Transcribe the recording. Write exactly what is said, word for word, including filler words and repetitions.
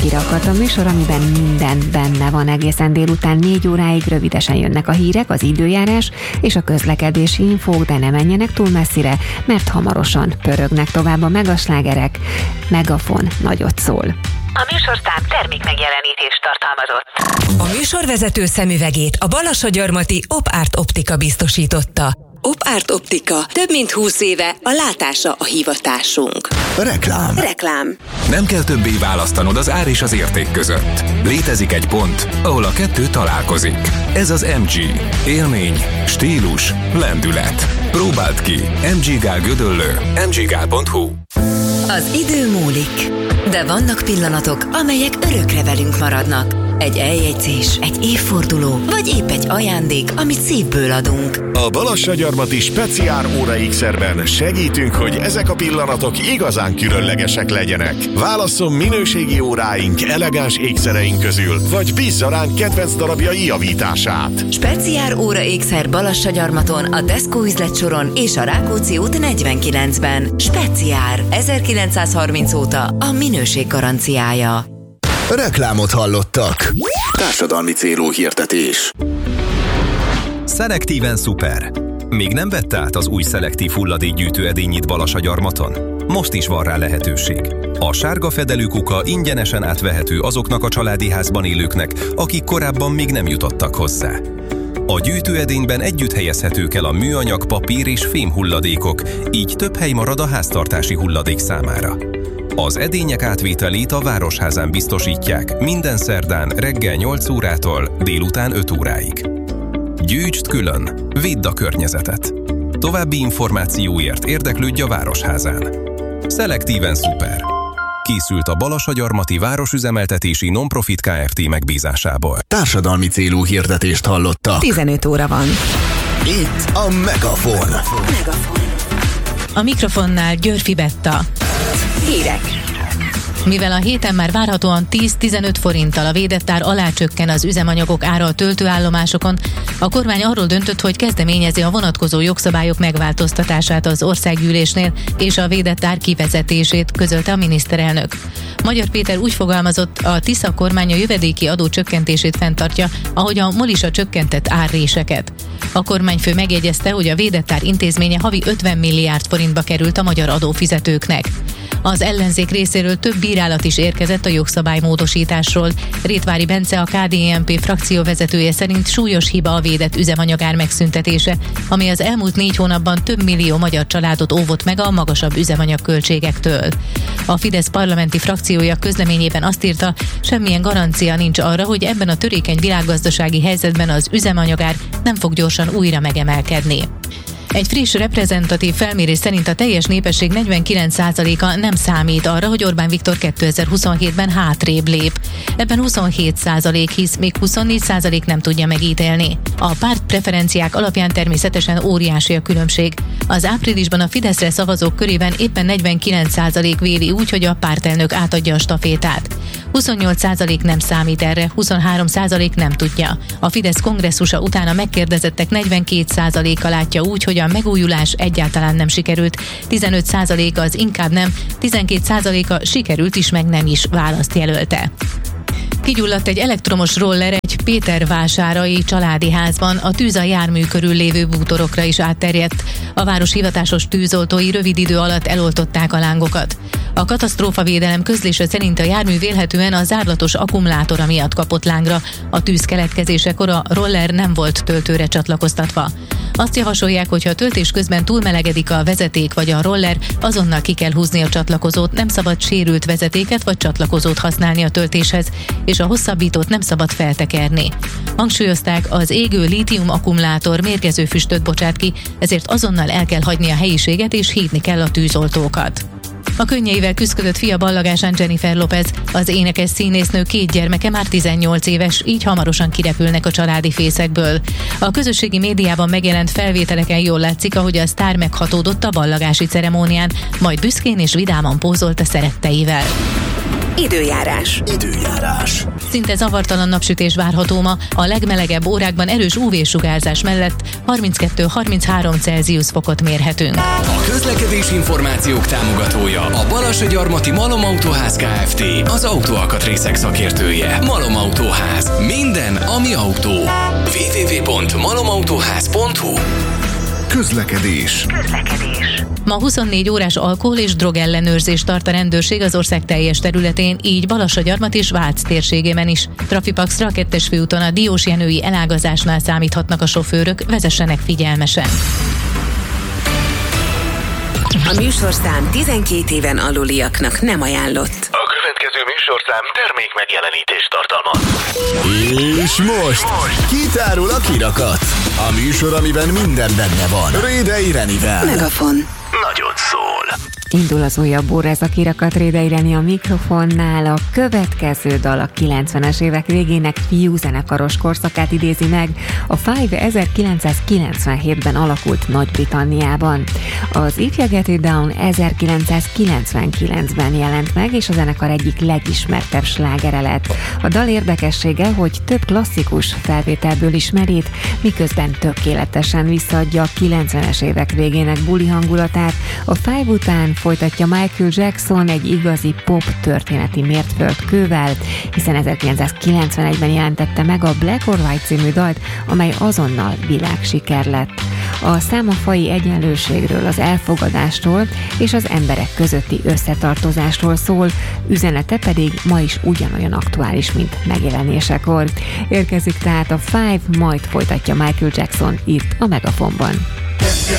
hírakat, a műsor, amiben minden benne van egészen délután négy óráig. Rövidesen jönnek a hírek, az időjárás és a közlekedési infók, de ne menjenek túl messzire, mert hamarosan pörögnek tovább a megaslágerek. Megafon nagyot szól. A műsorszám termék megjelenítést tartalmazott. A műsorvezető szemüvegét a Balassagyarmati Op-Art Optika biztosította. Op-Art Optika. Több mint húsz éve a látása a hivatásunk. Reklám. Reklám. Nem kell többé választanod az ár és az érték között. Létezik egy pont, ahol a kettő találkozik. Ez az em gé. Élmény, stílus, lendület. Próbáld ki. em gé Gál Gödöllő. em gé gál pont hu. Az idő múlik, de vannak pillanatok, amelyek örökre velünk maradnak. Egy eljegyzés, egy évforduló, vagy épp egy ajándék, amit szívből adunk. A Balassagyarmati Speciál Óra ékszerben segítünk, hogy ezek a pillanatok igazán különlegesek legyenek. Válasszon minőségi óráink, elegáns ékszereink közül, vagy bízza ránk kedvenc darabjai javítását. Speciál Óra ékszer Balassagyarmaton, a Tesco üzletsoron és a Rákóczi út negyvenkilencben. Speciál. ezerkilencszázharminc óta a minőség garanciája. Reklámot hallottak. Társadalmi célú hirdetés. Szelektíven szuper. Még nem vette át az új szelektív hulladékgyűjtő edényit Balassagyarmaton? Most is van rá lehetőség. A sárga fedelű kuka ingyenesen átvehető azoknak a családi házban élőknek, akik korábban még nem jutottak hozzá. A gyűjtőedényben együtt helyezhetők el a műanyag, papír és fém hulladékok, így több hely marad a háztartási hulladék számára. Az edények átvételét a Városházán biztosítják minden szerdán reggel nyolc órától délután öt óráig. Gyűjtsd külön, védd a környezetet. További információért érdeklődj a Városházán. Szelektíven szuper. Készült a Balassagyarmati Városüzemeltetési Non-Profit Kft. Megbízásából. Társadalmi célú hirdetést hallottak. tizenöt óra van. Itt a Megafon. Megafon. A mikrofonnál Györfi Betta. Hírek. Mivel a héten már várhatóan tíz-tizenöt forinttal a védett ár alá csökken az üzemanyagok ára a töltőállomásokon, a kormány arról döntött, hogy kezdeményezi a vonatkozó jogszabályok megváltoztatását az országgyűlésnél és a védett ár kivezetését, közölte a miniszterelnök. Magyar Péter úgy fogalmazott, a Tisza kormány a jövedéki adó csökkentését fenntartja, ahogy a MOL is a csökkentett árréseket. A kormányfő megjegyezte, hogy a védett ár intézménye havi ötven milliárd forintba került a magyar adófizetőknek. Az ellenzék részéről több bírálat is érkezett a jogszabálymódosításról. Rétvári Bence, a ká dé en pé frakcióvezetője szerint súlyos hiba a védett üzemanyagár megszüntetése, ami az elmúlt négy hónapban több millió magyar családot óvott meg a magasabb üzemanyagköltségektől. A Fidesz parlamenti frakciója közleményében azt írta, semmilyen garancia nincs arra, hogy ebben a törékeny világgazdasági helyzetben az üzemanyagár nem fog gyorsan újra megemelkedni. Egy friss reprezentatív felmérés szerint a teljes népesség negyvenkilenc százaléka nem számít arra, hogy Orbán Viktor kétezer-huszonhétben hátrébb lép. Ebben huszonhét százalék hisz, még huszonnégy százalék nem tudja megítélni. A párt preferenciák alapján természetesen óriási a különbség. Az áprilisban a Fideszre szavazók körében éppen negyvenkilenc százalék véli úgy, hogy a pártelnök átadja a stafétát. huszonnyolc százalék nem számít erre, huszonhárom százalék nem tudja. A Fidesz kongresszusa után a megkérdezettek negyvenkét százaléka látja úgy, hogy a megújulás egyáltalán nem sikerült, tizenöt százaléka az inkább nem, tizenkét százaléka sikerült is, meg nem is választ jelölte. Kigyulladt egy elektromos roller egy pétervásárai családi házban, a tűz a jármű körül lévő bútorokra is átterjedt. A város hivatásos tűzoltói rövid idő alatt eloltották a lángokat. A katasztrófavédelem közlése szerint a jármű vélhetően a zárlatos akkumulátora miatt kapott lángra. A tűz keletkezésekor a roller nem volt töltőre csatlakoztatva. Azt javasolják, hogy ha a töltés közben túlmelegedik a vezeték vagy a roller, azonnal ki kell húzni a csatlakozót, nem szabad sérült vezetéket vagy csatlakozót használni a töltéshez, és a hosszabbítót nem szabad feltekerni. Hangsúlyozták, az égő lítium akkumulátor mérgező füstöt bocsát ki, ezért azonnal el kell hagyni a helyiséget és hívni kell a tűzoltókat. A könnyeivel küszködött fia ballagásán Jennifer Lopez, az énekes színésznő két gyermeke már tizennyolc éves, így hamarosan kirepülnek a családi fészekből. A közösségi médiában megjelent felvételeken jól látszik, ahogy a sztár meghatódott a ballagási ceremónián, majd büszkén és vidáman pózolt a szeretteivel. Időjárás. Időjárás. Szinte zavartalan napsütés várható ma, a legmelegebb órákban erős ú vé-sugárzás mellett harminckettő-harminchárom Celsius fokot mérhetünk. A közlekedés információk támogatója a Balassagyarmati Malom Autóház Kft. Az autóalkatrészek szakértője. Malom Autóház. Minden, ami autó. double-u double-u double-u pont malom autóház pont hu. Közlekedés. Közlekedés. Ma huszonnégy órás alkohol- és drogellenőrzést tart a rendőrség az ország teljes területén, így Balassagyarmat és Vác térségében is. Trafipaxra a kettes főúton a Diósjenői elágazásnál számíthatnak a sofőrök, vezessenek figyelmesen. A műsorszám tizenkét éven aluliaknak nem ajánlott. A következő műsorszám termék megjelenítést tartalmaz. És most kitárul a kirakat. A műsor, amiben minden benne van. Rédei Renivel. Megafon. Nagyot szól. Indul az újabb óra, ez a kirakat, Rédei Reni a mikrofonnál. A következő dal a kilencvenes évek végének fiúzenekaros korszakát idézi meg. A Five ezerkilencszázkilencvenhétben alakult Nagy-Britanniában. Az If You Get It Down ezerkilencszázkilencvenkilencben jelent meg, és a zenekar egyik legismertebb slágere lett. A dal érdekessége, hogy több klasszikus felvételből is merít, miközben tökéletesen visszaadja a kilencvenes évek végének buli hangulatát. A Five után folytatja Michael Jackson egy igazi pop történeti mértföldkővel, hiszen ezerkilencszázkilencvenegyben jelentette meg a Black or White című dalt, amely azonnal világsiker lett. A szám a faji egyenlőségről, az elfogadásról és az emberek közötti összetartozásról szól, üzenete pedig ma is ugyanolyan aktuális, mint megjelenésekor. Érkezik tehát a Five, majd folytatja Michael Jackson itt a Megafonban.